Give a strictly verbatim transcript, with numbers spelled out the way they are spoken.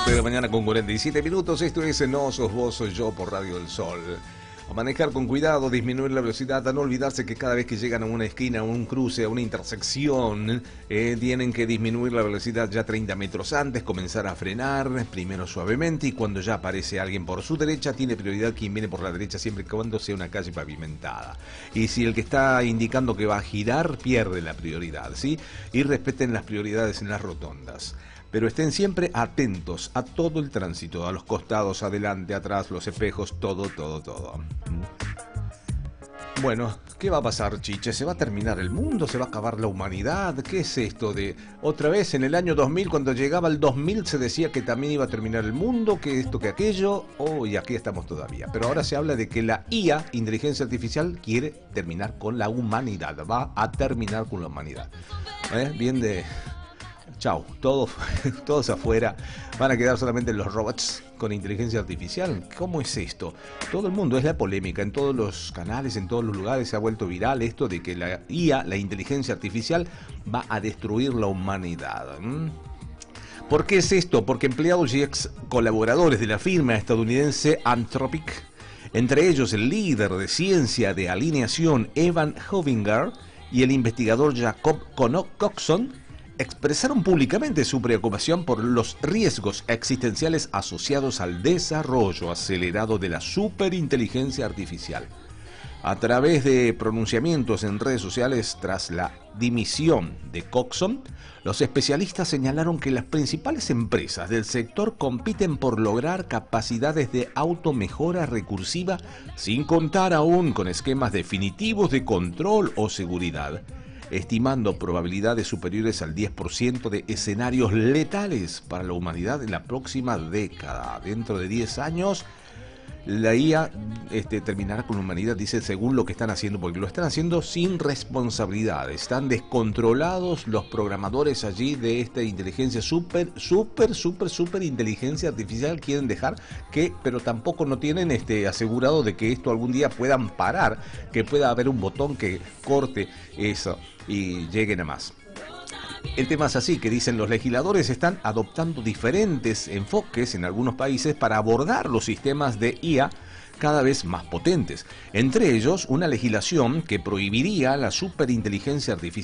siete de la mañana con cuarenta y siete minutos. Esto es No Sos Vos, Soy Yo por Radio del Sol. A manejar con cuidado, disminuir la velocidad, a no olvidarse que cada vez que llegan a una esquina, a un cruce, a una intersección, eh, tienen que disminuir la velocidad ya treinta metros antes, comenzar a frenar, primero suavemente, y cuando ya aparece alguien por su derecha, tiene prioridad quien viene por la derecha siempre y cuando sea una calle pavimentada. Y si el que está indicando que va a girar, pierde la prioridad, ¿sí? Y respeten las prioridades en las rotondas. Pero estén siempre atentos a todo el tránsito, a los costados, adelante, atrás, los espejos, todo, todo, todo. Bueno, ¿qué va a pasar, Chiche? ¿Se va a terminar el mundo? ¿Se va a acabar la humanidad? ¿Qué es esto de otra vez en el año dos mil, cuando llegaba el dos mil, se decía que también iba a terminar el mundo, que esto, que aquello? Oh, y aquí estamos todavía. Pero ahora se habla de que la I A, inteligencia artificial, quiere terminar con la humanidad. Va a terminar con la humanidad. ¿Eh? Bien de... Chau, todos, todos afuera, van a quedar solamente los robots con inteligencia artificial. ¿Cómo es esto? Todo el mundo, es la polémica, en todos los canales, en todos los lugares se ha vuelto viral esto de que la I A, la inteligencia artificial, va a destruir la humanidad. ¿Mm? ¿Por qué es esto? Porque empleados y ex colaboradores de la firma estadounidense Anthropic, entre ellos el líder de ciencia de alineación Evan Hovinger y el investigador Jacob Coxon, expresaron públicamente su preocupación por los riesgos existenciales asociados al desarrollo acelerado de la superinteligencia artificial. A través de pronunciamientos en redes sociales tras la dimisión de Coxon, los especialistas señalaron que las principales empresas del sector compiten por lograr capacidades de automejora recursiva sin contar aún con esquemas definitivos de control o seguridad, estimando probabilidades superiores al diez por ciento de escenarios letales para la humanidad en la próxima década. Dentro de diez años, la I A este, terminará con la humanidad, dice, según lo que están haciendo, porque lo están haciendo sin responsabilidad. Están descontrolados los programadores allí de esta inteligencia súper, súper, súper, súper inteligencia artificial. Quieren dejar que, pero tampoco no tienen este, asegurado de que esto algún día puedan parar, que pueda haber un botón que corte eso y lleguen a más. El tema es así, que dicen los legisladores están adoptando diferentes enfoques en algunos países para abordar los sistemas de I A cada vez más potentes. Entre ellos, una legislación que prohibiría la superinteligencia artificial